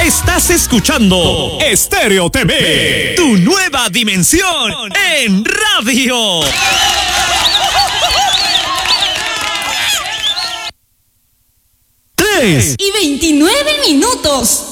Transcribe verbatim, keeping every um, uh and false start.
Estás escuchando Estéreo T V, tu nueva dimensión en radio. tres y veintinueve minutos.